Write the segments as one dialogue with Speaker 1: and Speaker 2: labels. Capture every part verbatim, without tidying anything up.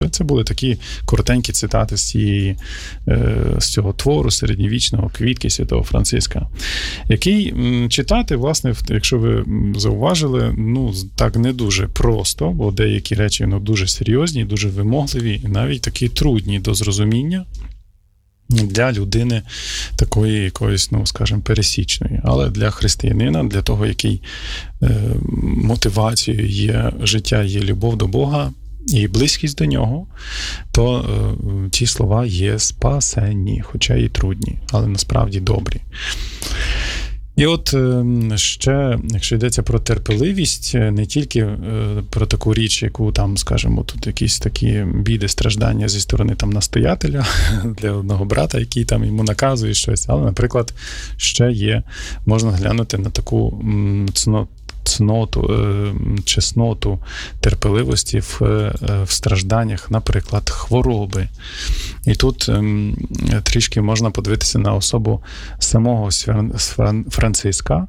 Speaker 1: Це були такі коротенькі цитати з, цієї, з цього твору середньовічного «Квітки святого Франциска», який читати, власне, якщо ви зауважили, ну, так не дуже просто, бо деякі речі ну, дуже серйозні, дуже вимогливі і навіть такі трудні до зрозуміння для людини такої якоїсь, ну, скажімо, пересічної. Але для християнина, для того, який е, мотивацією є життя, є любов до Бога і близькість до Нього, то е, ті слова є спасенні, хоча і трудні, але насправді добрі. І от ще, якщо йдеться про терпеливість, не тільки про таку річ, яку там, скажімо, тут якісь такі біди, страждання зі сторони там настоятеля для одного брата, який там йому наказує щось, але, наприклад, ще є, можна глянути на таку цноту, цноту, чесноту терпеливості в, в стражданнях, наприклад, хвороби. І тут трішки можна подивитися на особу самого Франциска,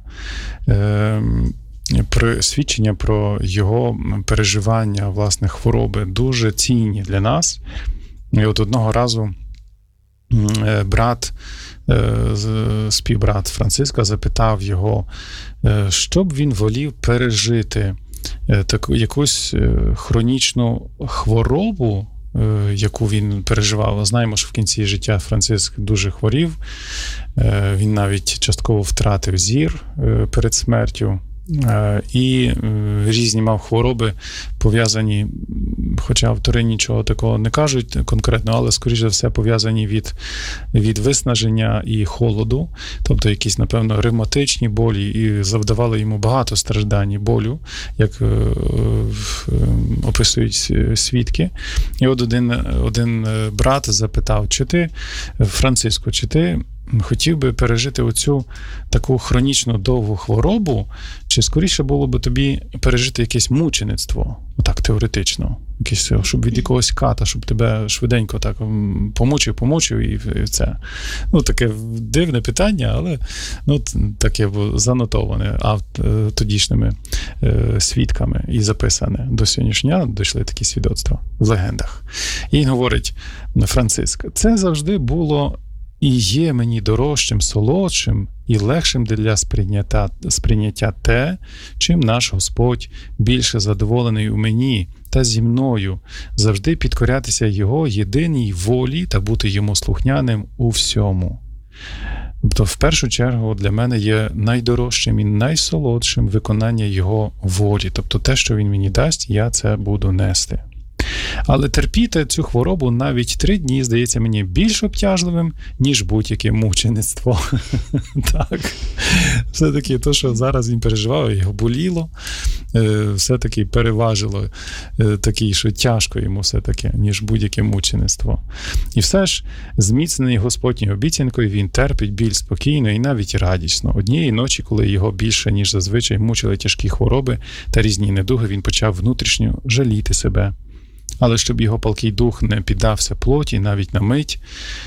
Speaker 1: свідчення про його переживання, власне, хвороби дуже цінні для нас. І от одного разу брат, співбрат Франциска запитав його, що б він волів пережити, таку якусь хронічну хворобу, яку він переживав. Знаємо, що в кінці життя Франциск дуже хворів, він навіть частково втратив зір перед смертю, і різні мав хвороби, пов'язані, хоча автори нічого такого не кажуть конкретно, але, скоріш за все, пов'язані від, від виснаження і холоду, тобто якісь, напевно, ревматичні болі, і завдавали йому багато страждань і болю, як описують свідки. І от один, один брат запитав, чи ти, Франциско, чи ти хотів би пережити оцю таку хронічно довгу хворобу, чи скоріше було б тобі пережити якесь мучеництво, отак теоретично, якесь, щоб від якогось ката, щоб тебе швиденько так помучив, помучив і це. Ну, таке дивне питання, але ну, таке занотоване тодішніми свідками і записане. До сьогоднішнього дня дійшли такі свідоцтва в легендах. І він говорить, Франциск, це завжди було і є мені дорожчим, солодшим і легшим для сприйняття, сприйняття те, чим наш Господь більше задоволений у мені та зі мною, завжди підкорятися Його єдиній волі та бути Йому слухняним у всьому. Тобто, в першу чергу, для мене є найдорожчим і найсолодшим виконання Його волі. Тобто, те, що Він мені дасть, я це буду нести. Але терпіти цю хворобу навіть три дні, здається мені, більш обтяжливим, ніж будь-яке мучеництво. Так. Все-таки те, що зараз він переживав, його боліло, все-таки переважило таке, що тяжко йому все-таки, ніж будь-яке мучеництво. І все ж, зміцнений Господньою обіцянкою, він терпить біль спокійно і навіть радісно. Однієї ночі, коли його більше, ніж зазвичай, мучили тяжкі хвороби та різні недуги, він почав внутрішньо жаліти себе. Але щоб його палкий дух не піддався плоті, навіть на мить,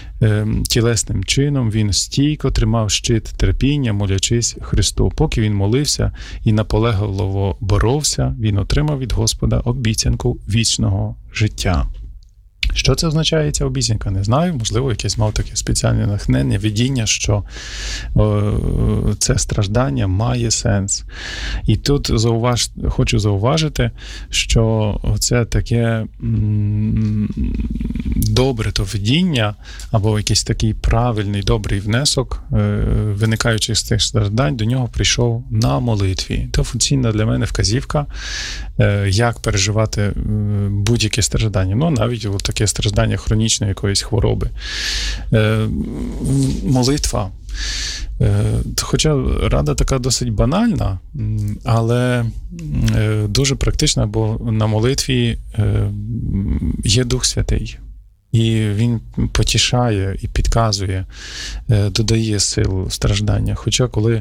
Speaker 1: тілесним чином він стійко тримав щит терпіння, молячись Христу. Поки він молився і наполегливо боровся, він отримав від Господа обіцянку вічного життя. Що це означає, ця обіцянка? Не знаю. Можливо, якесь мав таке спеціальне натхнення, видіння, що о, це страждання має сенс. І тут зауваж, хочу зауважити, що це таке м- добре то видіння, або якийсь такий правильний, добрий внесок, е- виникаючи з цих страждань, до нього прийшов на молитві. Це функційна для мене вказівка, е- як переживати е- будь-яке страждання. Ну, навіть от таке страждання хронічної якоїсь хвороби. Е, молитва. Е, хоча рада така досить банальна, але е, дуже практична, бо на молитві е, є Дух Святий. І він потішає і підказує, додає сил в стражданнях. Хоча коли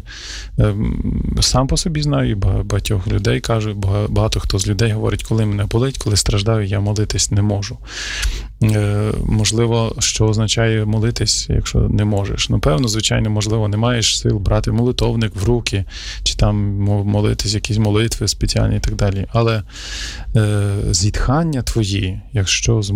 Speaker 1: сам по собі знаю, багатьох людей кажу, багато хто з людей говорить, коли мене болить, коли страждаю, я молитись не можу. Можливо, що означає молитись, якщо не можеш. Ну, певно, звичайно, можливо, не маєш сил брати молитовник в руки, чи там молитись якісь молитви спеціальні і так далі. Але зітхання твої, якщо